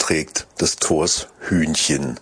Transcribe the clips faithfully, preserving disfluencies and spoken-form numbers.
trägt, das Torshühnchen.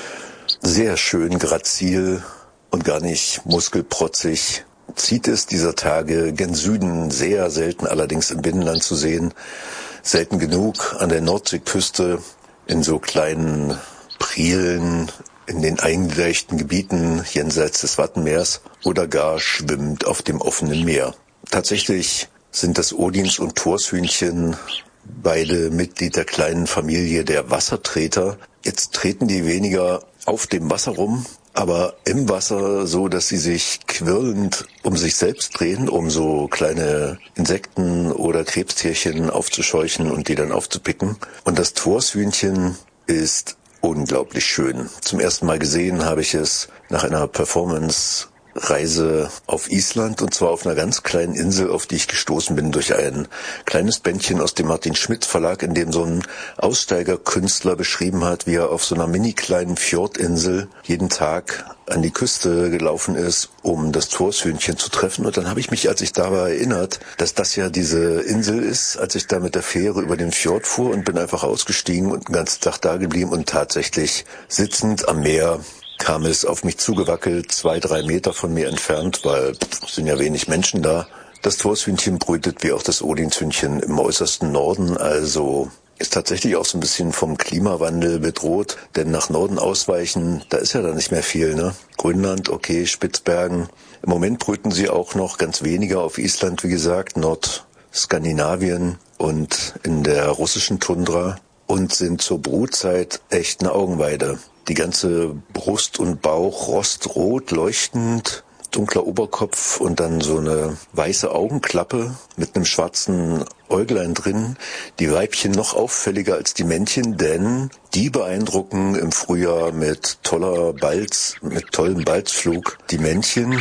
Sehr schön grazil und gar nicht muskelprotzig. Zieht es dieser Tage gen Süden, sehr selten allerdings im Binnenland zu sehen. Selten genug an der Nordseeküste in so kleinen Prielen in den eingedeichten Gebieten jenseits des Wattenmeers oder gar schwimmt auf dem offenen Meer. Tatsächlich sind das Odins- und Torshühnchen beide Mitglied der kleinen Familie der Wassertreter. Jetzt treten die weniger auf dem Wasser rum, aber im Wasser so, dass sie sich quirlend um sich selbst drehen, um so kleine Insekten oder Krebstierchen aufzuscheuchen und die dann aufzupicken. Und das Torshühnchen ist unglaublich schön. Zum ersten Mal gesehen habe ich es nach einer Performance Reise auf Island, und zwar auf einer ganz kleinen Insel, auf die ich gestoßen bin durch ein kleines Bändchen aus dem Martin Schmidt Verlag, in dem so ein Aussteigerkünstler beschrieben hat, wie er auf so einer mini kleinen Fjordinsel jeden Tag an die Küste gelaufen ist, um das Torshühnchen zu treffen. Und dann habe ich mich, als ich da war, erinnert, dass das ja diese Insel ist, als ich da mit der Fähre über den Fjord fuhr, und bin einfach ausgestiegen und den ganzen Tag da geblieben und tatsächlich sitzend am Meer kam es auf mich zugewackelt, zwei, drei Meter von mir entfernt, weil pff, sind ja wenig Menschen da. Das Torshühnchen brütet wie auch das Odinshühnchen im äußersten Norden, also ist tatsächlich auch so ein bisschen vom Klimawandel bedroht, denn nach Norden ausweichen, da ist ja dann nicht mehr viel, ne? Grönland, okay, Spitzbergen. Im Moment brüten sie auch noch ganz weniger auf Island, wie gesagt, Nordskandinavien und in der russischen Tundra und sind zur Brutzeit echt eine Augenweide. Die ganze Brust und Bauch rostrot, leuchtend, dunkler Oberkopf und dann so eine weiße Augenklappe mit einem schwarzen Äuglein drin. Die Weibchen noch auffälliger als die Männchen, denn die beeindrucken im Frühjahr mit toller Balz, mit tollem Balzflug. Die Männchen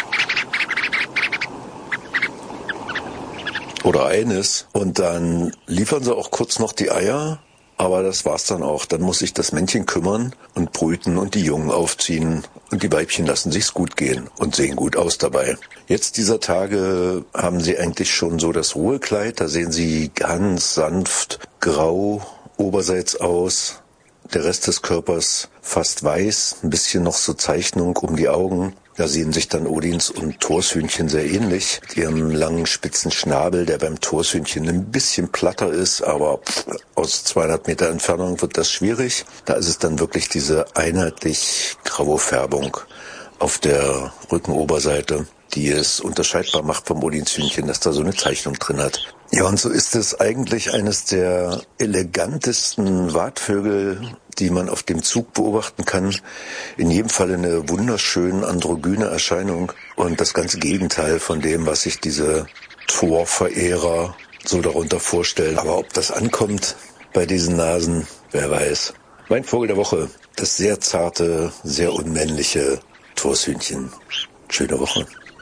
oder eines, und dann liefern sie auch kurz noch die Eier. Aber das war's dann auch. Dann muss sich das Männchen kümmern und brüten und die Jungen aufziehen. Und die Weibchen lassen sich's gut gehen und sehen gut aus dabei. Jetzt dieser Tage haben sie eigentlich schon so das Ruhekleid. Da sehen sie ganz sanft grau oberseits aus. Der Rest des Körpers fast weiß. Ein bisschen noch so Zeichnung um die Augen. Da sehen sich dann Odins und Torshühnchen sehr ähnlich. Mit ihrem langen, spitzen Schnabel, der beim Torshühnchen ein bisschen platter ist, aber pff, aus zweihundert Meter Entfernung wird das schwierig. Da ist es dann wirklich diese einheitlich graue Färbung auf der Rückenoberseite, die es unterscheidbar macht vom Odinshühnchen, dass da so eine Zeichnung drin hat. Ja, und so ist es eigentlich eines der elegantesten Watvögel, die man auf dem Zug beobachten kann. In jedem Fall eine wunderschön androgyne Erscheinung und das ganze Gegenteil von dem, was sich diese Torverehrer so darunter vorstellen. Aber ob das ankommt bei diesen Nasen, wer weiß. Mein Vogel der Woche, das sehr zarte, sehr unmännliche Torshühnchen. Schöne Woche.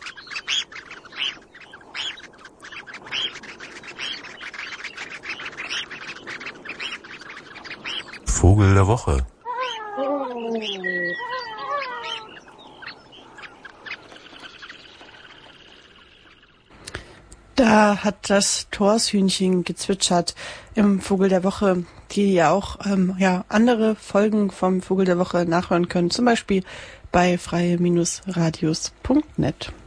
Vogel der Woche. Da hat das Torshühnchen gezwitschert im Vogel der Woche, die ihr auch ähm, ja, andere Folgen vom Vogel der Woche nachhören können, zum Beispiel bei freie Bindestrich radios punkt net.